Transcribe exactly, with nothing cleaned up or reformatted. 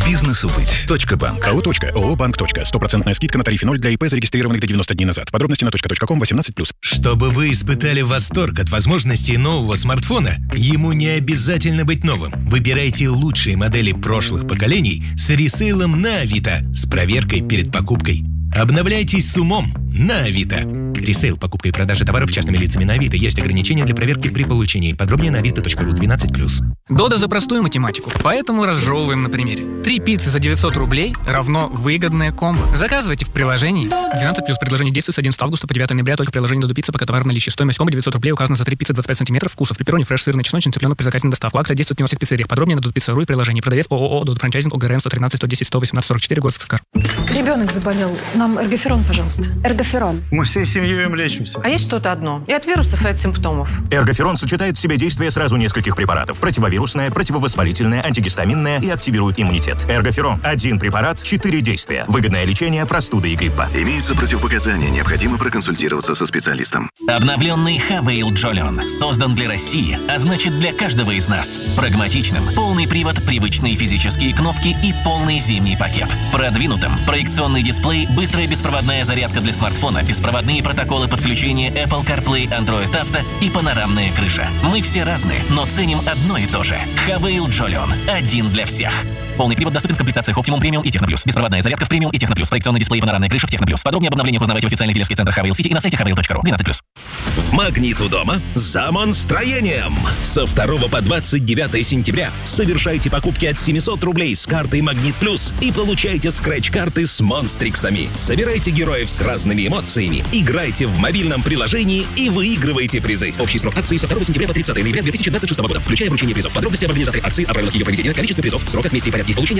Бизнесу быть. Точка банк. АО. ООО «Банк. Стопроцентная скидка на тарифе ноль для ИП, зарегистрированных до девяноста дней назад. Подробности на точка точка ком восемнадцать плюс. Чтобы вы испытали восторг от возможностей нового смартфона, ему не обязательно быть новым. Выбирайте лучшие модели прошлых поколений с ресейлом на Авито с проверкой перед покупкой. Обновляйтесь с умом на Авито. Ресейл, покупка и продажа товаров частными лицами на Авито. Есть ограничения для проверки при получении. Подробнее на авито точка ру двенадцать плюс. Дода за простую математику, поэтому разжевываем на примере. Три пиццы за девятьсот рублей равно выгодное комбо. Заказывайте в приложении. двенадцать плюс. Предложение действует с одиннадцатого августа по девятого ноября. Только в приложении Додо Пицца, пока товар в наличии. Стоимость комбо девятьсот рублей. Указано за три пиццы двадцать пять сантиметров. Вкусов: пепперони, фреш, сырный, чесночный, цыпленок при заказе на доставку. Акция действует не во всех пиццериях. Подробнее на Додо Пицца точка ру и приложении. Продавец ООО Додо Франчайзинг ОГРН сто тринадцать сто десять сто восемнадцать сорок четыре город Сыскар. Ребенок заболел. Нам эргоферон, пожалуйста. Эргоферон. Мы всей семьей им лечимся. А есть что-то одно. И от вирусов, и от симптомов. Эргоферон сочетает в себе действие сразу нескольких препаратов. Противовирусное, противовоспалительное, антигистаминное и активирует иммунитет. Эргоферон. Один препарат, четыре действия. Выгодное лечение простуды и гриппа. Имеются противопоказания. Необходимо проконсультироваться со специалистом. Обновленный Хавейл Джолион создан для России, а значит для каждого из нас. Прагматичным, полный привод, привычные физические кнопки и полный зимний пакет. Продвинутым, проекционный дисплей, быстрая беспроводная зарядка для смартфона, беспроводные протоколы подключения Apple CarPlay, Android Auto и панорамная крыша. Мы все разные, но ценим одно и то же. Хавейл Джолион. Один для всех. Полный привод доступен в комплектациях Optimum Premium и Техно Плюс. Беспроводная зарядка в Premium и Техно Плюс. Проекционный дисплей и панорамная крыша в Техно Плюс. Подробнее об обновлениях узнавайте в официальных дилерских центрах Хавейл Сити и на сайте хавейл точка ру. двенадцать плюс. В Магнит у дома за монстроением. Со второго по двадцать девятое сентября совершайте покупки от семисот рублей с картой Магнит Плюс и получайте скретч-карты с монстриксами. Собирайте героев с разными эмоциями, играйте в мобильном приложении и выигрывайте призы. Общий срок акции со второго сентября по тридцатое ноября две тысячи двадцать шестого года, включая вручение призов. Подробности об организации акции, о правилах ее проведения, количестве призов, сроках, месте и порядке их получения